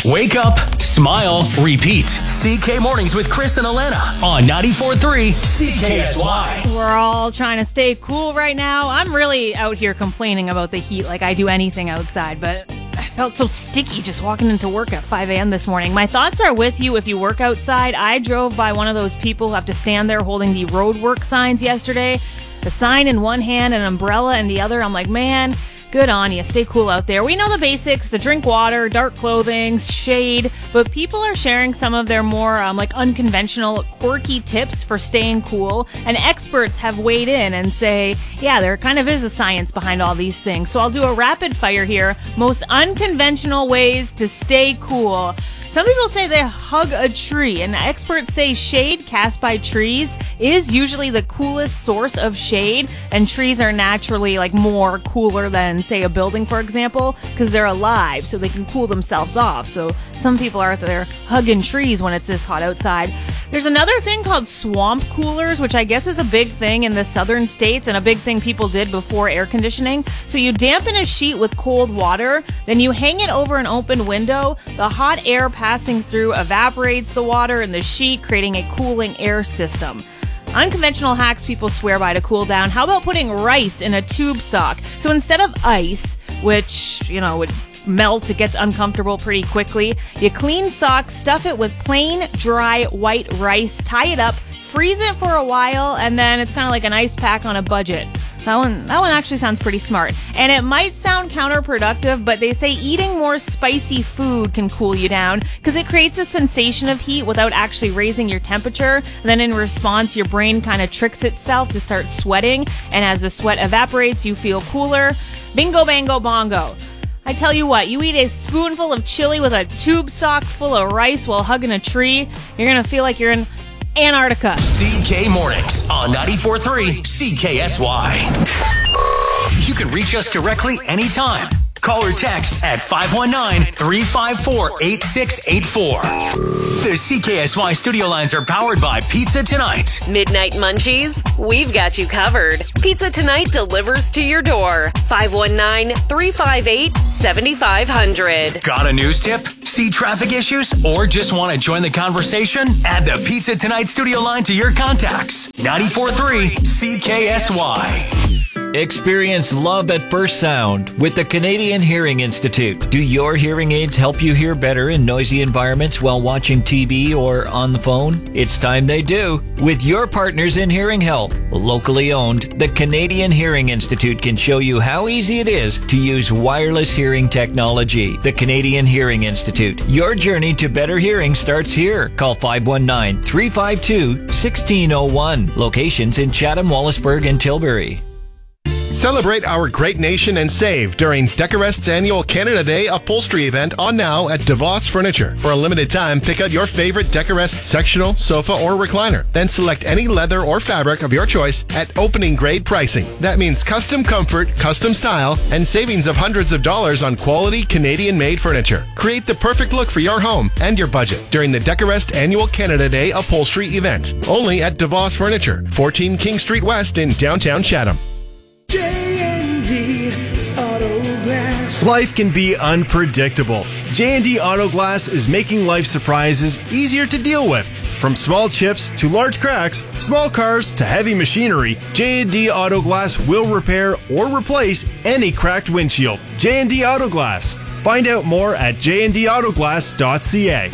Wake up, smile, repeat. CK Mornings with Chris and Alana on 94.3 CKSY. We're all trying to stay cool right now. I'm really out here complaining about the heat like I do anything outside, but I felt so sticky just walking into work at 5 a.m. this morning. My thoughts are with you if you work outside. I drove by one of those people who have to stand there holding the roadwork signs yesterday. The sign in one hand, an umbrella in the other. I'm like, man, good on you. Stay cool out there. We know the basics, the drink water, dark clothing, shade, but people are sharing some of their more unconventional, quirky tips for staying cool. And experts have weighed in and say, yeah, there kind of is a science behind all these things. So I'll do a rapid fire here. Most unconventional ways to stay cool. Some people say they hug a tree, and experts say shade cast by trees is usually the coolest source of shade, and trees are naturally more cooler than, say, a building, for example, because they're alive, so they can cool themselves off. So some people are out there hugging trees when it's this hot outside. There's another thing called swamp coolers, which I guess is a big thing in the southern states and a big thing people did before air conditioning. So you dampen a sheet with cold water, then you hang it over an open window. The hot air passing through evaporates the water in the sheet, creating a cooling air system. Unconventional hacks people swear by to cool down. How about putting rice in a tube sock? So instead of ice, which, would melt, it gets uncomfortable pretty quickly, you clean socks, stuff it with plain, dry, white rice, tie it up, freeze it for a while, and then it's kind of like an ice pack on a budget. That one actually sounds pretty smart. And it might sound counterproductive, but they say eating more spicy food can cool you down because it creates a sensation of heat without actually raising your temperature. Then in response, your brain kind of tricks itself to start sweating. And as the sweat evaporates, you feel cooler. Bingo, bango, bongo. I tell you what, you eat a spoonful of chili with a tube sock full of rice while hugging a tree, you're going to feel like you're in Antarctica. CK Mornings on 94.3 CKSY. You can reach us directly anytime. Call or text at 519-354-8684. The CKSY studio lines are powered by Pizza Tonight. Midnight Munchies? We've got you covered. Pizza Tonight delivers to your door. 519-358-7500. Got a news tip? See traffic issues? Or just want to join the conversation? Add the Pizza Tonight studio line to your contacts. 94.3 CKSY. Experience love at first sound with the Canadian Hearing Institute. Do your hearing aids help you hear better in noisy environments while watching TV or on the phone? It's time they do. With your partners in hearing health, locally owned, the Canadian Hearing Institute can show you how easy it is to use wireless hearing technology. The Canadian Hearing Institute. Your journey to better hearing starts here. Call 519-352-1601. Locations in Chatham, Wallaceburg, and Tilbury. Celebrate our great nation and save during Decorest's annual Canada Day upholstery event on now at DeVos Furniture. For a limited time, pick out your favorite Decorest sectional, sofa, or recliner. Then select any leather or fabric of your choice at opening grade pricing. That means custom comfort, custom style, and savings of hundreds of dollars on quality Canadian-made furniture. Create the perfect look for your home and your budget during the Decorest annual Canada Day upholstery event. Only at DeVos Furniture, 14 King Street West in downtown Chatham. J&D Auto Glass. Life can be unpredictable. J&D Auto Glass is making life surprises easier to deal with. From small chips to large cracks, small cars to heavy machinery, J&D Auto Glass will repair or replace any cracked windshield. J&D Auto Glass. Find out more at jndautoglass.ca.